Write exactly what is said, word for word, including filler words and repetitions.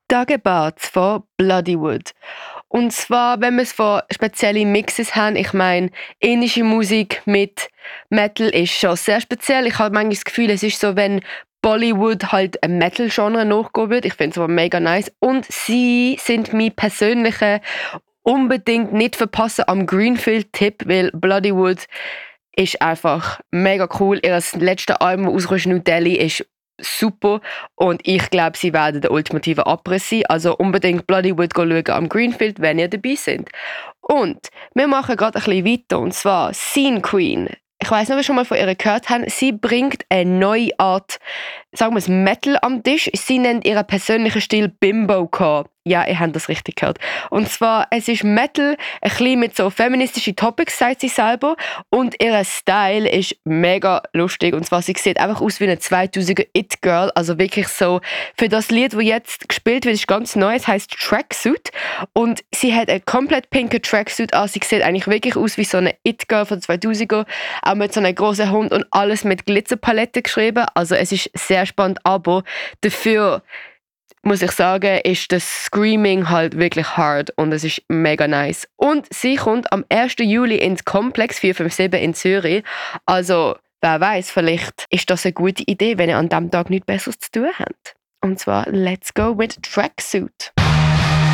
Tagebads von Bloodywood. Und zwar, wenn wir es von speziellen Mixes haben, ich meine, indische Musik mit Metal ist schon sehr speziell. Ich habe manchmal das Gefühl, es ist so, wenn Bollywood halt ein Metal-Genre nachgehen würde. Ich finde es aber mega nice. Und sie sind mein persönlicher unbedingt nicht verpassen am Greenfield-Tipp, weil Bloodywood ist einfach mega cool. Ihr letztes Album, das rauskommt, New Delhi, ist super und ich glaube, sie werden der ultimative Abriss sein. Also unbedingt Bloodywood schauen am Greenfield, wenn ihr dabei seid. Und wir machen gerade ein bisschen weiter, und zwar Scene Queen. Ich weiss nicht, ob ihr schon mal von ihr gehört habt. Sie bringt eine neue Art, sagen wir es, Metal am Tisch. Sie nennt ihren persönlichen Stil Bimbo-Core. Ja, ihr habt das richtig gehört. Und zwar, es ist Metal, ein bisschen mit so feministischen Topics, sagt sie selber. Und ihr Style ist mega lustig. Und zwar, sie sieht einfach aus wie eine zweitausender It-Girl. Also wirklich so, für das Lied, das jetzt gespielt wird, ist ganz neu. Es heisst Tracksuit. Und sie hat einen komplett pinken Tracksuit an. Sie sieht eigentlich wirklich aus wie so eine It-Girl von den zweitausender. Auch mit so einem großen Hund und alles mit Glitzerpaletten geschrieben. Also es ist sehr spannend, aber dafür muss ich sagen, ist das Screaming halt wirklich hard und es ist mega nice. Und sie kommt am ersten Juli ins Komplex vier fünf sieben in Zürich. Also, wer weiß, vielleicht ist das eine gute Idee, wenn ihr an diesem Tag nichts Besseres zu tun habt. Und zwar, let's go with Tracksuit.